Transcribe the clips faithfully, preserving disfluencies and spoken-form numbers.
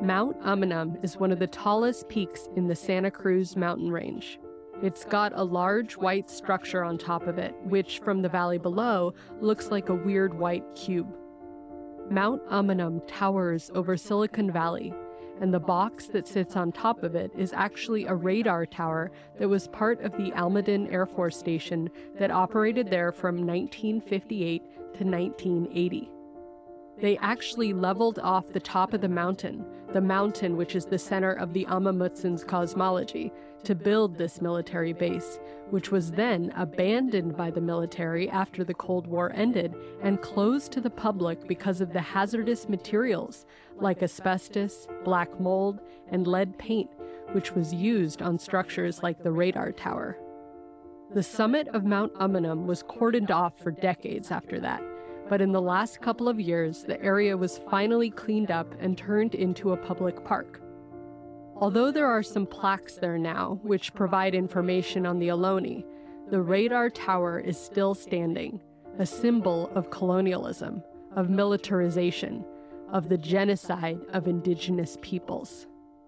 Mount Umunhum is one of the tallest peaks in the Santa Cruz mountain range. It's got a large white structure on top of it, which from the valley below looks like a weird white cube. Mount Umunhum towers over Silicon Valley, and the box that sits on top of it is actually a radar tower that was part of the Almaden Air Force Station that operated there from nineteen fifty-eight to nineteen eighty. They actually leveled off the top of the mountain, the mountain which is the center of the Amah Mutsun's cosmology, to build this military base, which was then abandoned by the military after the Cold War ended and closed to the public because of the hazardous materials like asbestos, black mold, and lead paint, which was used on structures like the radar tower. The summit of Mount Umunhum was cordoned off for decades after that, but in the last couple of years, the area was finally cleaned up and turned into a public park. Although there are some plaques there now, which provide information on the Ohlone, the radar tower is still standing, a symbol of colonialism, of militarization, of the genocide of indigenous peoples.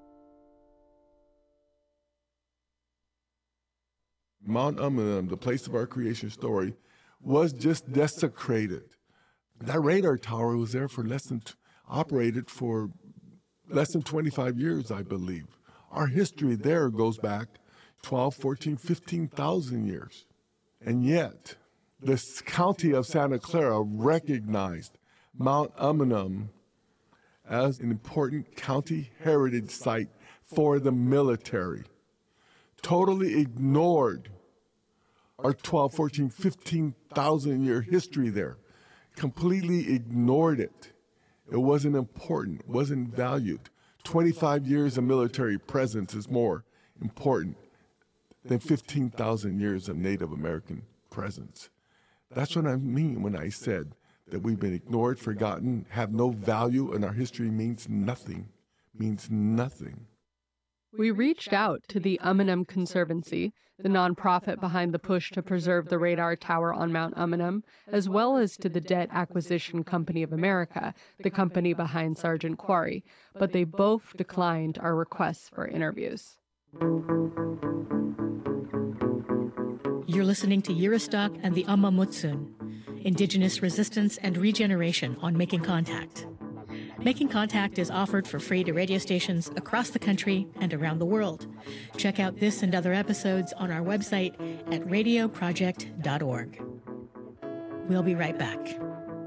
Mount Umunhum, the place of our creation story, was just desecrated. That radar tower was there for less than, t- operated for less than twenty-five years, I believe. Our history there goes back twelve, fourteen, fifteen thousand years. And yet, the county of Santa Clara recognized Mount Umunhum as an important county heritage site for the military. Totally ignored our twelve, fourteen, fifteen thousand year history there. Completely ignored it. It wasn't important, wasn't valued. twenty-five years of military presence is more important than fifteen thousand years of Native American presence. That's what I mean when I said that we've been ignored, forgotten, have no value, and our history means nothing, means nothing. We reached out to the Umunhum Conservancy, the nonprofit behind the push to preserve the radar tower on Mount Umunhum, as well as to the Debt Acquisition Company of America, the company behind Sergeant Quarry, but they both declined our requests for interviews. You're listening to Yiristock and the Amah Mutsun, Indigenous Resistance and Regeneration on Making Contact. Making Contact is offered for free to radio stations across the country and around the world. Check out this and other episodes on our website at radio project dot org. We'll be right back.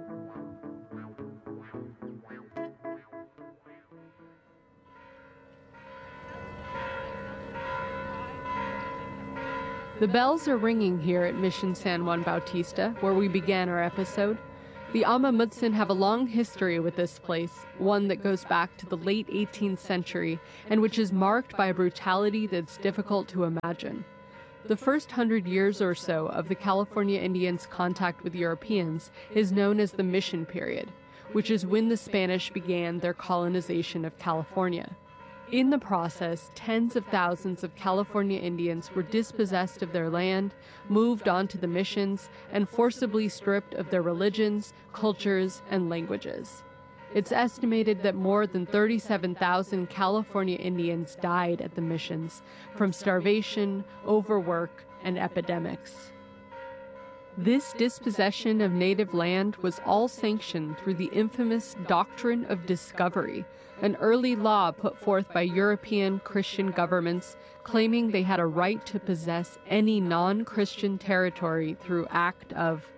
The bells are ringing here at Mission San Juan Bautista, where we began our episode. The Amah Mutsun have a long history with this place, one that goes back to the late eighteenth century, and which is marked by a brutality that's difficult to imagine. The first hundred years or so of the California Indians' contact with Europeans is known as the Mission Period, which is when the Spanish began their colonization of California. In the process, tens of thousands of California Indians were dispossessed of their land, moved on to the missions, and forcibly stripped of their religions, cultures, and languages. It's estimated that more than thirty-seven thousand California Indians died at the missions from starvation, overwork, and epidemics. This dispossession of native land was all sanctioned through the infamous Doctrine of Discovery, an early law put forth by European Christian governments claiming they had a right to possess any non-Christian territory through act of